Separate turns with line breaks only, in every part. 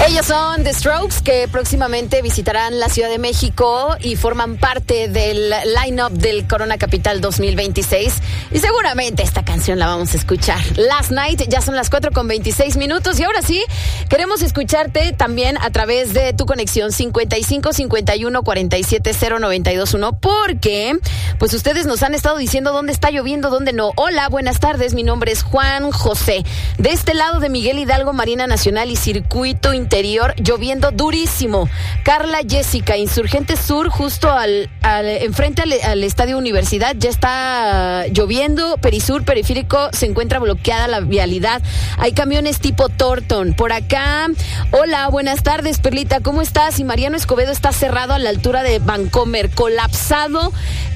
Ellos son The Strokes, que próximamente visitarán la Ciudad de México y forman parte del line-up del Corona Capital 2026. Y seguramente esta canción la vamos a escuchar. Last Night, ya son las 4:26. Y ahora sí, queremos escucharte también a través de tu conexión 55 51 47 0921, porque pues ustedes nos han estado diciendo dónde está lloviendo, dónde no. Hola, buenas tardes, mi nombre es Juan José. De este lado de Miguel Hidalgo, Marina Nacional y Circuito Interior, lloviendo durísimo. Carla Jessica, Insurgente Sur, justo enfrente al Estadio Universidad, ya está lloviendo. Perisur, Periférico, se encuentra bloqueada la vialidad. Hay camiones tipo Thornton. Por acá, hola, buenas tardes, Perlita, ¿cómo estás? Y Mariano Escobedo está cerrado a la altura de Vancomer, colapsado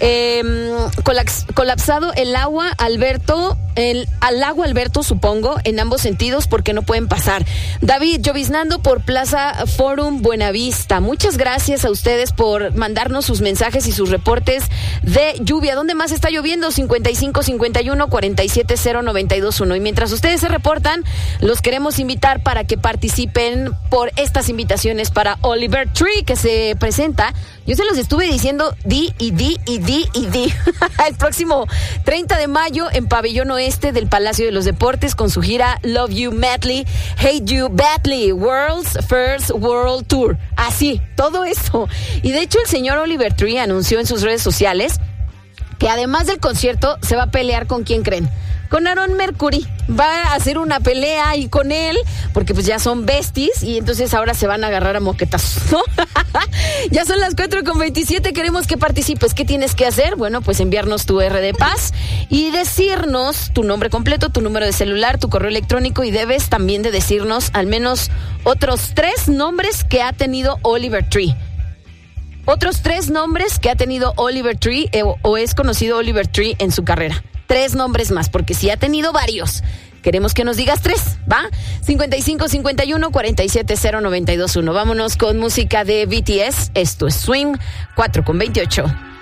el agua Alberto, al agua Alberto, supongo, en ambos sentidos, porque no pueden pasar. David, lloviznando por Plaza Forum Buenavista. Muchas gracias a ustedes por mandarnos sus mensajes y sus reportes de lluvia. ¿Dónde más está lloviendo? 55 51 47 0921. Y mientras ustedes se reportan, los queremos invitar para que participen por estas invitaciones para Oliver Tree, que se presenta. Yo se los estuve diciendo di. El próximo 30 de mayo en Pabellón Oeste del Palacio de los Deportes, con su gira Love You Madly, Hate You Badly, World's First World Tour. Así, todo eso. Y de hecho el señor Oliver Tree anunció en sus redes sociales que además del concierto se va a pelear ¿con quién creen? Con Aaron Mercury. Va a hacer una pelea ahí con él, porque pues ya son besties y entonces ahora se van a agarrar a moquetazos, ¿no? Ya son las 4:27, queremos que participes. ¿Qué tienes que hacer? Bueno, pues enviarnos tu RD Paz y decirnos tu nombre completo, tu número de celular, tu correo electrónico, y debes también de decirnos al menos otros 3 nombres que ha tenido Oliver Tree. Otros 3 nombres que ha tenido Oliver Tree o es conocido Oliver Tree en su carrera. 3 nombres más, porque si ha tenido varios. Queremos que nos digas 3, ¿va? 55 51 47 0921. Vámonos con música de BTS. Esto es Swing 4:28.